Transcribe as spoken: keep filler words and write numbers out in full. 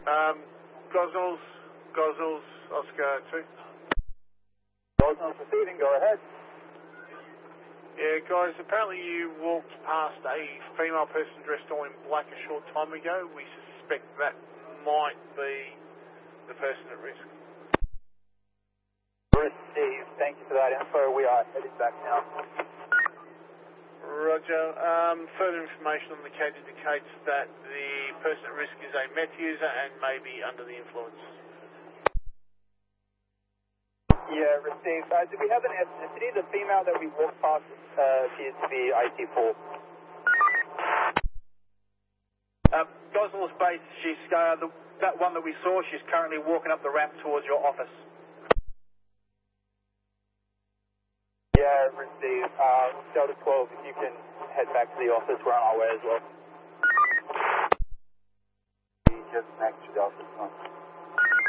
Um, Gosnells, Gosnells, Oscar two. Gosnells receiving, go ahead. Yeah, guys, apparently you walked past a female person dressed all in black a short time ago. We suspect that might be the person at risk. Received. Thank you for that info. We are headed back now. Roger. Um, further information on the case indicates that the person at risk is a meth user and may be under the influence. Yeah, received. Uh, do we have an ethnicity? The female that we walked past uh, appears to be I T four. Uh, Gosnells base, she's, uh, the, that one that we saw, she's currently walking up the ramp towards your office. Yeah, received. Uh, Delta twelve, if you can head back to the office, we're on our way as well. Just next to the office.